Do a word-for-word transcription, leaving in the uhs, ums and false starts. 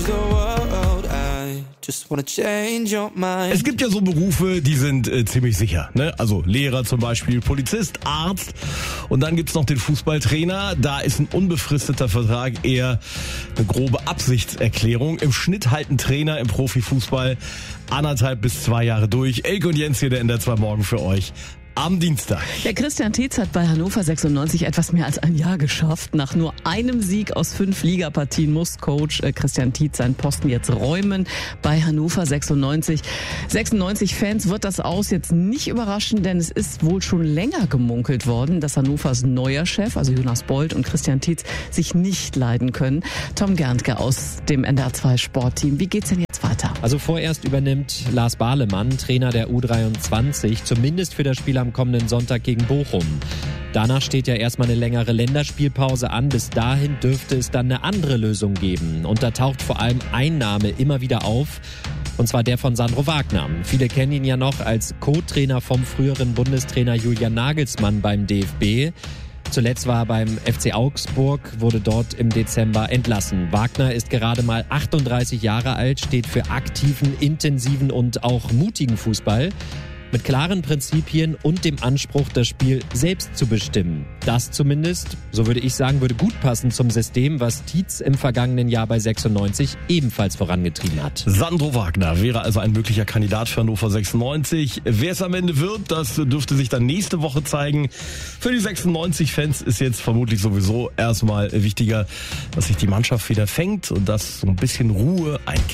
Es gibt ja so Berufe, die sind äh, ziemlich sicher, ne? Also Lehrer zum Beispiel, Polizist, Arzt. Und dann gibt's noch den Fußballtrainer. Da ist ein unbefristeter Vertrag eher eine grobe Absichtserklärung. Im Schnitt halten Trainer im Profifußball anderthalb bis zwei Jahre durch. Elke und Jens hier, der N D R zwei Morgen für euch. Am Dienstag. Der Christian Tietz hat bei Hannover sechsundneunzig etwas mehr als ein Jahr geschafft. Nach nur einem Sieg aus fünf Ligapartien muss Coach Christian Tietz seinen Posten jetzt räumen bei Hannover sechsundneunzig. sechsundneunzig Fans wird das Aus jetzt nicht überraschen, denn es ist wohl schon länger gemunkelt worden, dass Hannovers neuer Chef, also Jonas Bold und Christian Tietz, sich nicht leiden können. Tom Gerntke aus dem N D R zwei Sportteam. Wie geht's denn jetzt weiter? Also vorerst übernimmt Lars Bahlemann, Trainer der U dreiundzwanzig, zumindest für das Spiel am kommenden Sonntag gegen Bochum. Danach steht ja erstmal eine längere Länderspielpause an. Bis dahin dürfte es dann eine andere Lösung geben. Und da taucht vor allem ein Name immer wieder auf. Und zwar der von Sandro Wagner. Viele kennen ihn ja noch als Co-Trainer vom früheren Bundestrainer Julian Nagelsmann beim D F B. Zuletzt war er beim F C Augsburg, wurde dort im Dezember entlassen. Wagner ist gerade mal achtunddreißig Jahre alt, steht für aktiven, intensiven und auch mutigen Fußball. Mit klaren Prinzipien und dem Anspruch, das Spiel selbst zu bestimmen. Das zumindest, so würde ich sagen, würde gut passen zum System, was Tietz im vergangenen Jahr bei sechsundneunzig ebenfalls vorangetrieben hat. Sandro Wagner wäre also ein möglicher Kandidat für Hannover sechsundneunzig. Wer es am Ende wird, das dürfte sich dann nächste Woche zeigen. Für die sechsundneunzig-Fans ist jetzt vermutlich sowieso erstmal wichtiger, dass sich die Mannschaft wieder fängt und dass so ein bisschen Ruhe einkehrt.